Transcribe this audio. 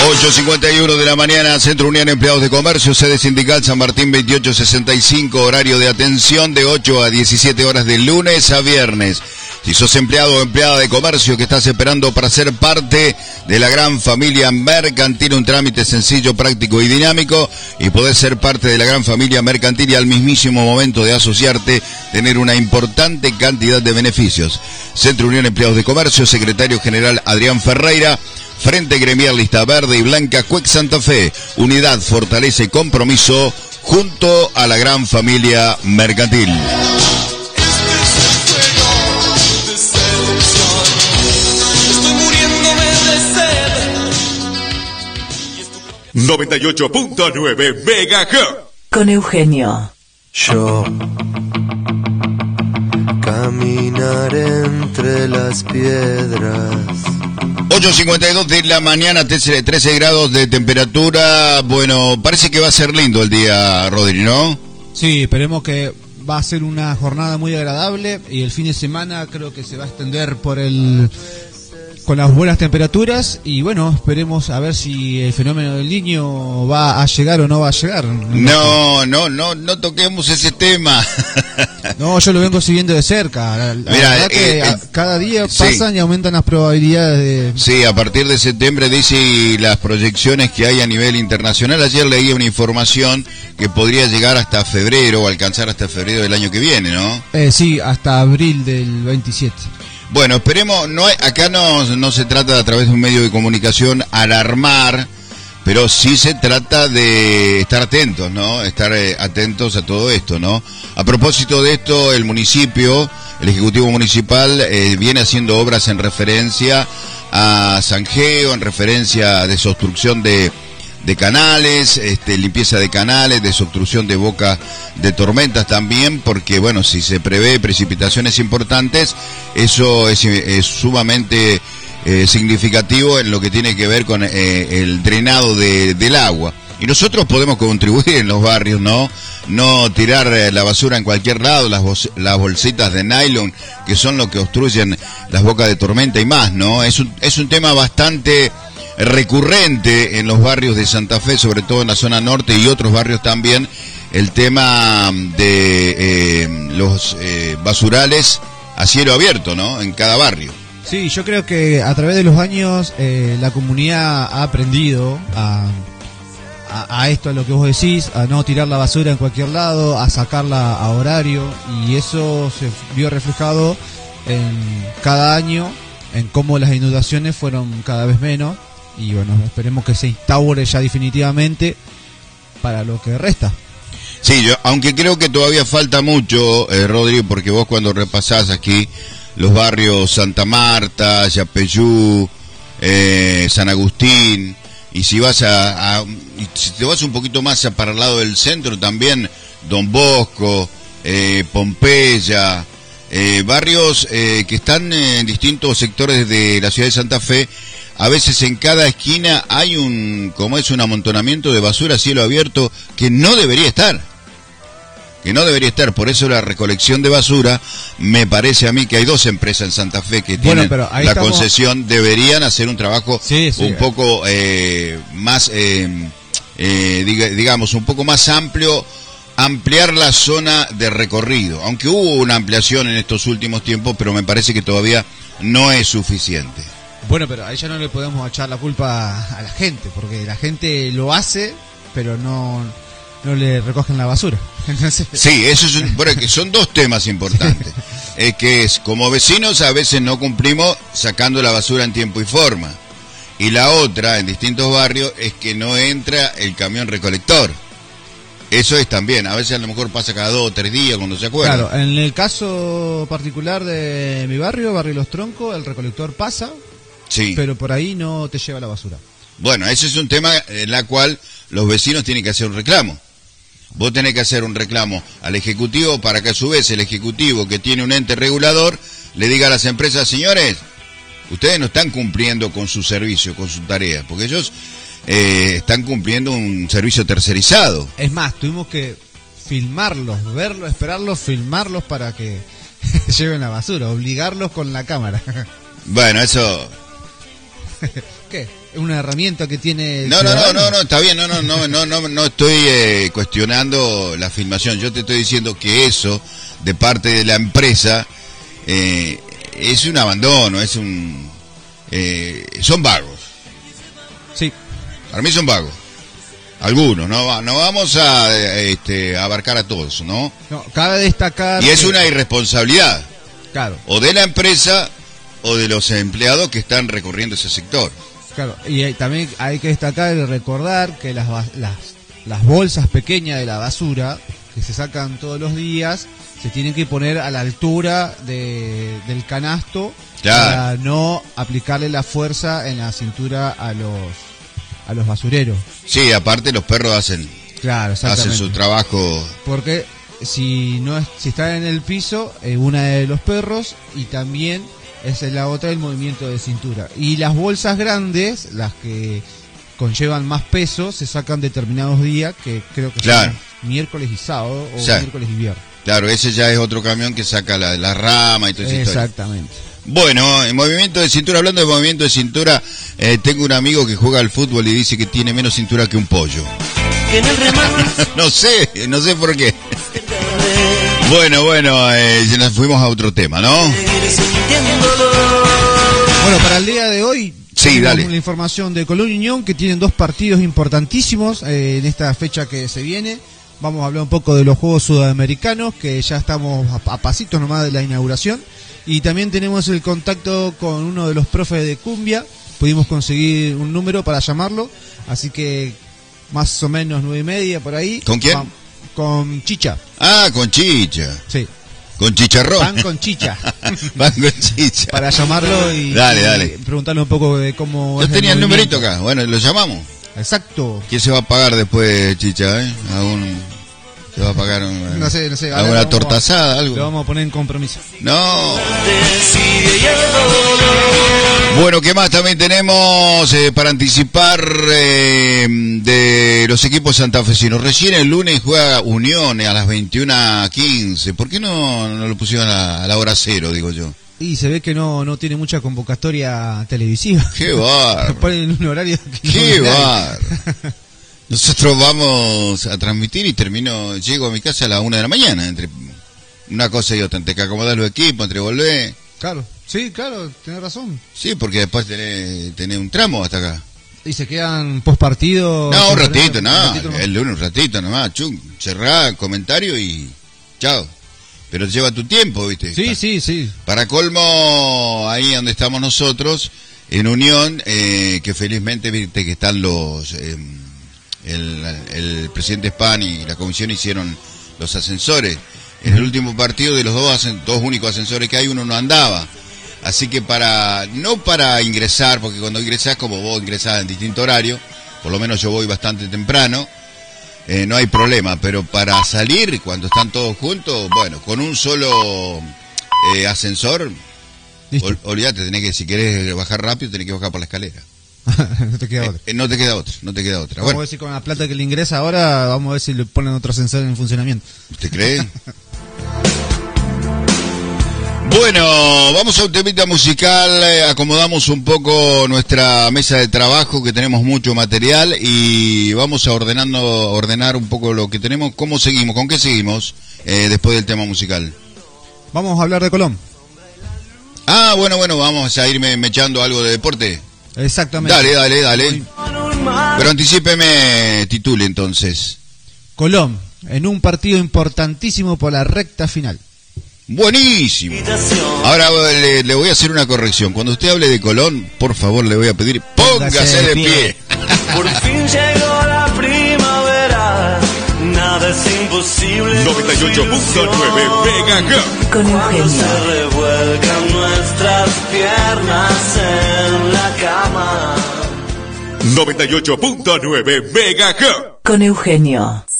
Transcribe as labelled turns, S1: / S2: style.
S1: 8:51 de la mañana, Centro Unión Empleados de Comercio, sede sindical San Martín 2865, horario de atención de 8 a 17 horas de lunes a viernes. Si sos empleado o empleada de comercio que estás esperando para ser parte de la gran familia mercantil, un trámite sencillo, práctico y dinámico, y podés ser parte de la gran familia mercantil y al mismísimo momento de asociarte, tener una importante cantidad de beneficios. Centro Unión Empleados de Comercio, secretario general Adrián Ferreira, Frente Gremial Lista Verde y Blanca, CUEC Santa Fe. Unidad, fortaleza y compromiso junto a la gran familia mercantil.
S2: 98.9 MHz.
S3: Con Eugenio.
S4: Yo caminaré entre las piedras.
S1: 8:52 de la mañana, 13 grados de temperatura. Bueno, parece que va a ser lindo el día, Rodri, ¿no?
S5: Sí, esperemos que va a ser una jornada muy agradable y el fin de semana creo que se va a extender con las buenas temperaturas y bueno, esperemos a ver si el fenómeno del Niño va a llegar o no va a llegar.
S1: No toquemos ese tema.
S5: No, yo lo vengo siguiendo de cerca. La verdad que cada día pasan
S1: sí.
S5: Y aumentan las probabilidades de...
S1: Sí, a partir de septiembre dice las proyecciones que hay a nivel internacional. Ayer leí una información que podría llegar hasta febrero o alcanzar hasta febrero del año que viene, ¿no?
S5: Sí, hasta abril del 27.
S1: Bueno, esperemos, acá no se trata de a través de un medio de comunicación alarmar, pero sí se trata de estar atentos, ¿no? Estar atentos a todo esto, ¿no? A propósito de esto, el Ejecutivo Municipal viene haciendo obras en referencia a zanjeo, en referencia a desobstrucción de canales, limpieza de canales, desobstrucción de boca de tormentas también, porque bueno, si se prevé precipitaciones importantes, eso es sumamente significativo en lo que tiene que ver con el drenado del agua. Y nosotros podemos contribuir en los barrios, ¿no? No tirar la basura en cualquier lado, las bolsitas de nylon, que son lo que obstruyen las bocas de tormenta y más, ¿no? Es un tema bastante recurrente en los barrios de Santa Fe, sobre todo en la zona norte y otros barrios también, el tema de los basurales a cielo abierto, ¿no? En cada barrio.
S5: Sí, yo creo que a través de los años la comunidad ha aprendido a esto, a lo que vos decís, a no tirar la basura en cualquier lado, a sacarla a horario, y eso se vio reflejado en cada año, en cómo las inundaciones fueron cada vez menos. Y bueno, esperemos que se instaure ya definitivamente para lo que resta.
S1: Sí, aunque creo que todavía falta mucho, Rodri, porque vos cuando repasás aquí los barrios Santa Marta, Yapeyú, San Agustín, y si vas si te vas un poquito más para el lado del centro también, Don Bosco, Pompeya, barrios que están en distintos sectores de la ciudad de Santa Fe. A veces en cada esquina hay un amontonamiento de basura a cielo abierto que no debería estar. Por eso la recolección de basura, me parece a mí que hay 2 empresas en Santa Fe que tienen la concesión, deberían hacer un trabajo un poco más, digamos, un poco más amplio, ampliar la zona de recorrido. Aunque hubo una ampliación en estos últimos tiempos, pero me parece que todavía no es suficiente.
S5: Bueno, pero ahí ya no le podemos echar la culpa a la gente, porque la gente lo hace, pero no le recogen la basura. Entonces... Sí,
S1: eso que son 2 temas importantes. Que es, como vecinos a veces no cumplimos sacando la basura en tiempo y forma. Y la otra, en distintos barrios, es que no entra el camión recolector. Eso es también, a veces a lo mejor pasa cada 2 o 3 días cuando se acuerda.
S5: Claro, en el caso particular de mi barrio Los Troncos, el recolector pasa... Sí. Pero por ahí no te lleva la basura.
S1: Bueno, ese es un tema en la cual los vecinos tienen que hacer un reclamo. Vos tenés que hacer un reclamo al Ejecutivo para que a su vez el Ejecutivo, que tiene un ente regulador, le diga a las empresas: señores, ustedes no están cumpliendo con su servicio, con su tarea, porque ellos están cumpliendo un servicio tercerizado.
S5: Es más, tuvimos que filmarlos, verlos, esperarlos, filmarlos para que lleven la basura, obligarlos con la cámara.
S1: Bueno, eso...
S5: ¿Qué? ¿Es una herramienta que tiene el
S1: No,
S5: ciudadano?
S1: está bien, no estoy cuestionando la filmación. Yo te estoy diciendo que eso, de parte de la empresa, es un abandono, son vagos.
S5: Sí.
S1: Para mí son vagos. Algunos, no vamos a abarcar a todos, ¿no?
S5: No, cabe destacar...
S1: Y es
S5: que-
S1: una irresponsabilidad,
S5: Claro,
S1: o de la empresa o de los empleados que están recorriendo ese sector.
S5: claro. Y también hay que destacar y recordar que las bolsas pequeñas de la basura, que se sacan todos los días, se tienen que poner a la altura del canasto,
S1: Claro.
S5: para no aplicarle la fuerza en la cintura a los basureros.
S1: Sí, aparte los perros hacen
S5: Claro, exactamente.
S1: su trabajo.
S5: Porque si está en el piso, una de los perros, y también es la otra el movimiento de cintura. Y las bolsas grandes, las que conllevan más peso, se sacan determinados días, que creo que
S1: Claro.
S5: son miércoles y sábado, o
S1: Sí.
S5: miércoles y viernes.
S1: Claro, ese ya es otro camión que saca la rama y toda esa historia.
S5: Exactamente.
S1: Bueno, en movimiento de cintura, hablando de movimiento de cintura, tengo un amigo que juega al fútbol y dice que tiene menos cintura que un pollo. No sé por qué. Bueno, ya nos fuimos a otro tema, ¿no?
S5: Bueno, para el día de hoy,
S1: Sí,
S5: tenemos
S1: dale.
S5: la información de Colón y Unión, que tienen dos partidos importantísimos en esta fecha que se viene. Vamos a hablar un poco de los Juegos Sudamericanos, que ya estamos a pasitos nomás de la inauguración. Y también tenemos el contacto con uno de los profes de cumbia. Pudimos conseguir un número para llamarlo, así que más o menos 9:30 por ahí.
S1: ¿Con quién?
S5: Con Chicha,
S1: Ah, con chicha.
S5: sí.
S1: Con chicharrón.
S5: Pan con Chicha.
S1: Pan con chicha.
S5: Para llamarlo y,
S1: Dale.
S5: y preguntarle un poco de cómo
S1: Yo
S5: es
S1: tenía el
S5: movimiento.
S1: numerito acá. Bueno, lo llamamos.
S5: Exacto.
S1: ¿Quién se va a pagar después, chicha? ¿Se va a pagar
S5: No sé. Ahora
S1: alguna
S5: vamos
S1: torta asada,
S5: Lo
S1: algo?
S5: vamos a poner en compromiso.
S1: No. Bueno, ¿qué más también tenemos para anticipar de los equipos santafesinos? Recién el lunes juega Unión a las 21:15. ¿Por qué no lo pusieron a la hora cero, digo yo?
S5: Y se ve que no tiene mucha convocatoria televisiva.
S1: ¡Qué bar!
S5: Ponen un horario que
S1: ¡Qué
S5: no hay.
S1: bar! Nosotros vamos a transmitir y llego a mi casa a las 1 de la mañana, entre una cosa y otra, entre que acomodar los equipos, entre volver.
S5: Claro, sí, claro, tenés razón.
S1: Sí, porque después tenés un tramo hasta acá.
S5: Y se quedan post partido.
S1: No, un ratito,
S5: nomás.
S1: el lunes un ratito nomás, cerrá, comentario y chao. Pero lleva tu tiempo, ¿viste?
S5: Sí.
S1: Para colmo, ahí donde estamos nosotros, en Unión, que felizmente, viste que están el presidente Spahn y la comisión hicieron los ascensores. En el último partido, de los dos únicos ascensores que hay, uno no andaba. Así que no para ingresar, porque cuando ingresás, como vos ingresás en distinto horario, por lo menos yo voy bastante temprano, no hay problema, pero para salir, cuando están todos juntos, bueno, con un solo ascensor,
S5: Listo.
S1: olvídate, si querés bajar rápido, tenés que bajar por la escalera.
S5: No te queda otra.
S1: No te queda otra.
S5: Vamos a
S1: Bueno,
S5: ver si con la plata que le ingresa ahora, vamos a ver si le ponen otro ascensor en funcionamiento.
S1: ¿usted cree? Bueno, vamos a un temita musical, acomodamos un poco nuestra mesa de trabajo, que tenemos mucho material, y vamos a ordenar un poco lo que tenemos. ¿Cómo seguimos? ¿Con qué seguimos después del tema musical?
S5: Vamos a hablar de Colón.
S1: Ah, bueno, vamos a irme echando algo de deporte.
S5: Exactamente.
S1: Dale. Pero anticípeme, titule entonces.
S5: Colón, en un partido importantísimo por la recta final.
S1: Buenísimo. Ahora le voy a hacer una corrección. Cuando usted hable de Colón, por favor, le voy a pedir, póngase de pie.
S3: Por fin llegó la primavera, nada es imposible.
S2: 98.9 Mega
S6: Con
S3: Cuando
S6: Eugenio.
S3: se revuelcan nuestras piernas en la cama.
S2: 98.9 Mega
S6: Con Eugenio.